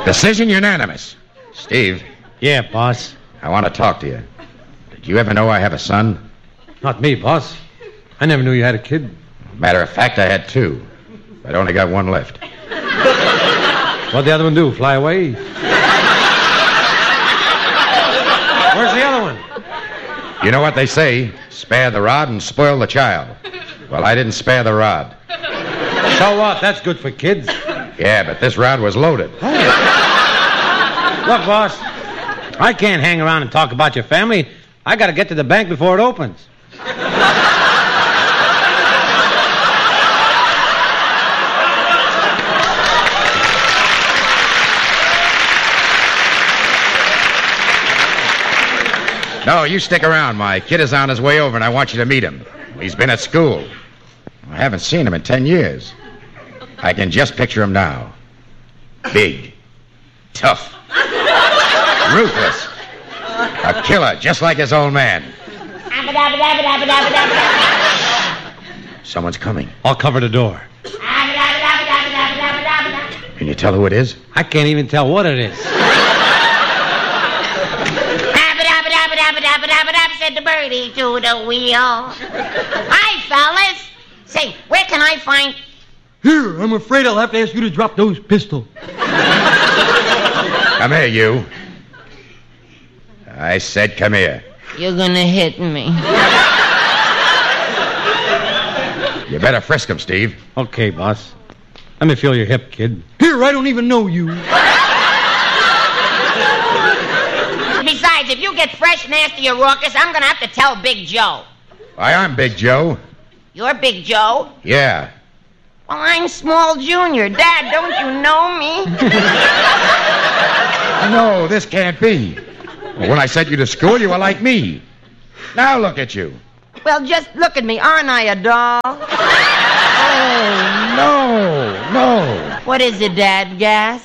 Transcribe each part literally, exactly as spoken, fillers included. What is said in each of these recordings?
Decision unanimous. Steve. Yeah, boss. I want to talk to you. Did you ever know I have a son? Not me, boss. I never knew you had a kid. Matter of fact, I had two. But I only got one left. What'd the other one do, fly away? Where's the other one? You know what they say, spare the rod and spoil the child. Well, I didn't spare the rod. So what? That's good for kids. Yeah, but this rod was loaded. Look, boss, I can't hang around and talk about your family. I got to get to the bank before it opens. No, you stick around. My kid is on his way over, and I want you to meet him. He's been at school. I haven't seen him in ten years. I can just picture him now. Big. Tough. Ruthless. A killer, just like his old man. Someone's coming. I'll cover the door. Can you tell who it is? I can't even tell what it is. Said the birdie to the wheel. Hi, fellas. Say, where can I find... Here, I'm afraid I'll have to ask you to drop those pistols. Come here, you. I said come here. You're gonna hit me. You better frisk him, Steve. Okay, boss. Let me feel your hip, kid. Here, I don't even know you. Besides, if you get fresh, nasty, or raucous, I'm gonna have to tell Big Joe. Why, I'm Big Joe. You're Big Joe? Yeah. Well, I'm Small Junior. Dad, don't you know me? No, this can't be. When I sent you to school, you were like me. Now look at you. Well, just look at me. Aren't I a doll? Oh, no, no. What is it, Dad? Gas?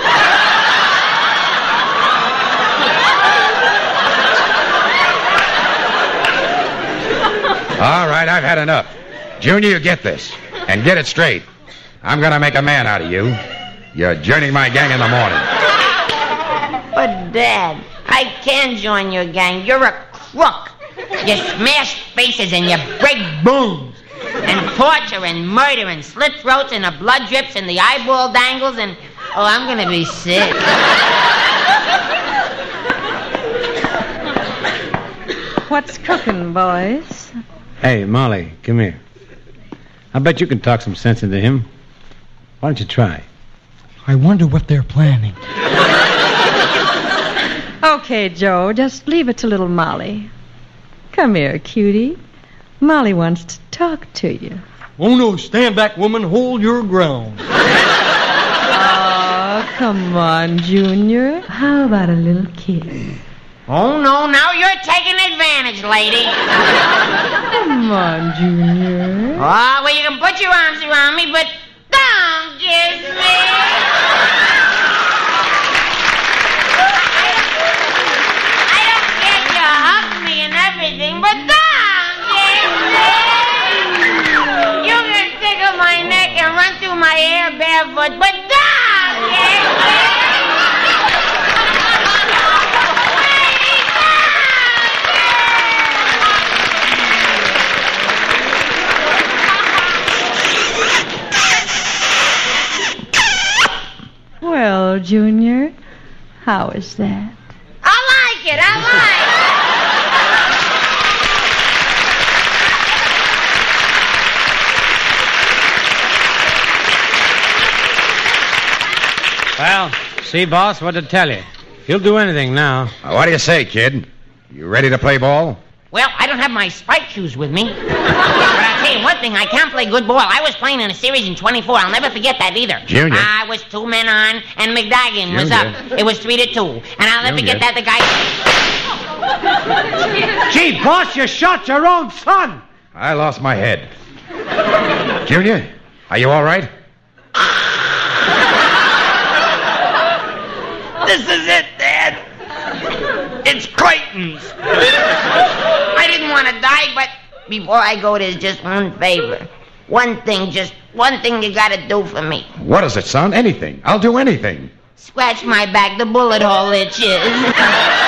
All right, I've had enough. Junior, you get this. And get it straight. I'm going to make a man out of you. You're joining my gang in the morning. But, Dad, I can't join your gang. You're a crook. You smash faces and you break bones. And torture and murder and slit throats and the blood drips and the eyeball dangles and... Oh, I'm going to be sick. What's cooking, boys? Hey, Molly, come here. I bet you can talk some sense into him. Why don't you try? I wonder what they're planning. Okay, Joe, just leave it to little Molly. Come here, cutie. Molly wants to talk to you. Oh, no, stand back, woman. Hold your ground. Oh, come on, Junior. How about a little kiss? Oh, no, now you're taking advantage, lady. Come on, Junior. Oh, well, you can put your arms around me, but don't kiss me. I don't care you hug me and everything, but don't kiss me. You can tickle my neck and run through my hair barefoot, but don't kiss me. Well, Junior, how is that? I like it, I Well, see, boss, what to tell you. He'll do anything now. Now, what do you say, kid? You ready to play ball? Well, I don't have my spike shoes with me. But I'll tell you one thing, I can't play good ball. I was playing in a series in twenty-four. I'll never forget that either. Junior. I was two men on, and McDagan was Junior. up. It was three to two. And I'll never Junior. forget that the guy... Gee, boss, you shot your own son. I lost my head. Junior, are you all right? This is it, Dad. It's Clayton's. I didn't want to die, but before I go, there's just one favor. One thing, just one thing you gotta do for me. What is it, son? Anything. I'll do anything. Scratch my back, the bullet hole itches.